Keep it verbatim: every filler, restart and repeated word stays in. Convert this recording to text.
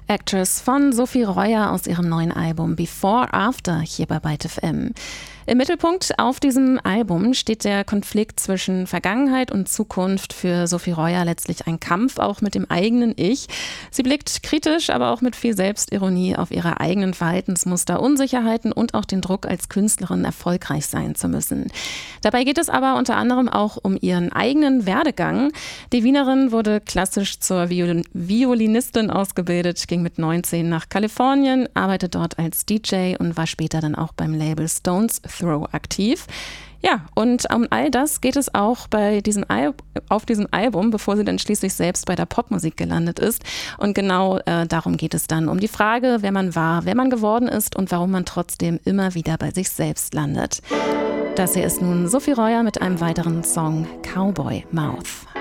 Actress von Sophie Reuer aus ihrem neuen Album Before After hier bei Byte F M. Im Mittelpunkt auf diesem Album steht der Konflikt zwischen Vergangenheit und Zukunft. Für Sophie Reuer letztlich ein Kampf, auch mit dem eigenen Ich. Sie blickt kritisch, aber auch mit viel Selbstironie auf ihre eigenen Verhaltensmuster, Unsicherheiten und auch den Druck, als Künstlerin erfolgreich sein zu müssen. Dabei geht es aber unter anderem auch um ihren eigenen Werdegang. Die Wienerin wurde klassisch zur Viol- Violinistin ausgebildet, ging mit neunzehn nach Kalifornien, arbeitet dort als D J und war später dann auch beim Label Stones Throw aktiv. Ja, und um all das geht es auch bei diesem Al- auf diesem Album, bevor sie dann schließlich selbst bei der Popmusik gelandet ist. Und genau äh, darum geht es dann, um die Frage, wer man war, wer man geworden ist und warum man trotzdem immer wieder bei sich selbst landet. Das hier ist nun Sophie Reuer mit einem weiteren Song, Cowboy Mouth.